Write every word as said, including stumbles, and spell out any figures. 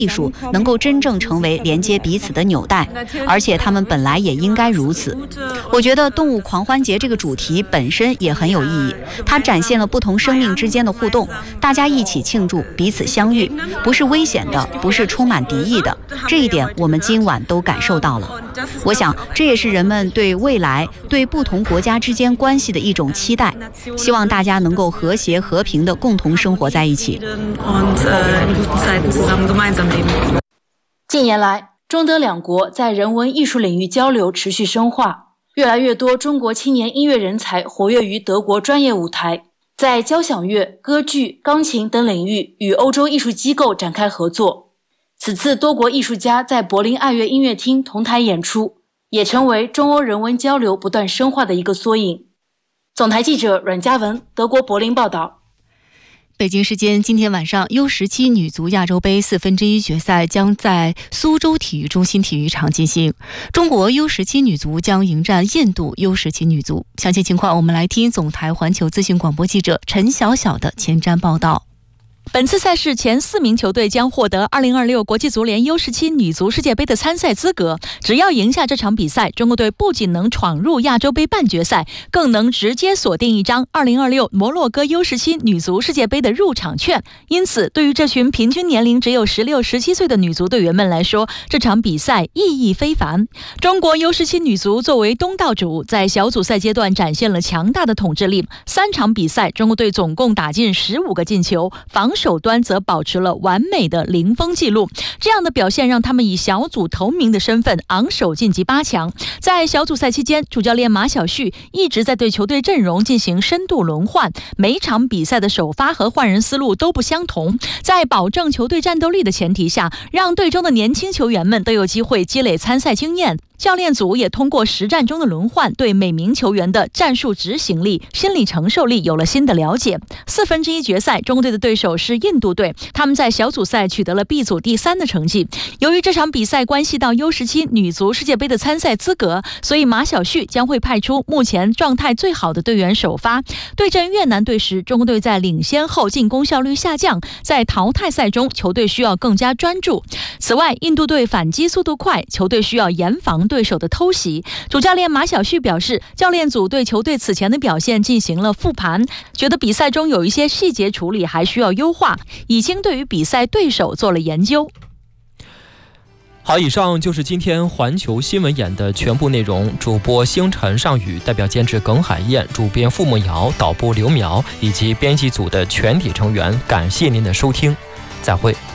艺术能够真正成为连接彼此的纽带，而且他们本来也应该如此。我觉得动物狂欢节这个主题本身也很有意义，它展现了不同生命之间的互动，大家一起庆祝彼此相遇，不是危险的，不是充满敌意的，这一点我们今晚都感受到了。我想这也是人们对未来对不同国家之间关系的一种期待，希望大家能够和谐和平地共同生活在一起。 近年来，中德两国在人文艺术领域交流持续深化，越来越多中国青年音乐人才活跃于德国专业舞台，在交响乐、歌剧、钢琴等领域与欧洲艺术机构展开合作。此次多国艺术家在柏林爱乐音乐厅同台演出，也成为中欧人文交流不断深化的一个缩影。总台记者阮嘉文，德国柏林报道。 北京时间今天晚上 U 十七 女足亚洲杯四分之一决赛将在苏州体育中心体育场进行，中国 U 十七 女足将迎战印度 U 十七 女足。详细情况我们来听总台环球资讯广播记者陈晓晓的前瞻报道。 本次赛事前四名球队将获得二零二六国际足联 U 十七 女足世界杯的参赛资格。只要赢下这场比赛，中国队不仅能闯入亚洲杯半决赛，更能直接锁定一张二零二六摩洛哥 U 十七 女足世界杯的入场券。因此，对于这群平均年龄只有十六、十七岁的女足队员们来说，这场比赛意义非凡。中国 U 十七 女足作为东道主，在小组赛阶段展现了强大的统治力。三场比赛，中国队总共打进十五个进球，防守端则保持了完美的零封记录。这样的表现让他们以小组头名的身份昂首晋级八强。在小组赛期间，主教练马晓旭一直在对球队阵容进行深度轮换，每场比赛的首发和换人思路都不相同，在保证球队战斗力的前提下，让队中的年轻球员们都有机会积累参赛经验。教练组也通过实战中的轮换，对每名球员的战术执行力、心理承受力有了新的了解。四分之一决赛，中国队的对手是印度队，他们在小组赛取得了 B 组第三的成绩。由于这场比赛关系到 U 十七 女足世界杯的参赛资格，所以马晓旭将会派出目前状态最好的队员首发。对阵越南队时，中国队在领先后进攻效率下降，在淘汰赛中球队需要更加专注。此外，印度队反击速度快，球队需要严防对手的偷袭。主教练马晓旭表示，教练组对球队此前的表现进行了复盘，觉得比赛中有一些细节处理还需要优化，已经对于比赛对手做了研究。 好，以上就是今天环球新闻眼的全部内容。主播星辰上宇，代表监制耿海燕，主编付梦瑶，导播刘苗以及编辑组的全体成员，感谢您的收听，再会。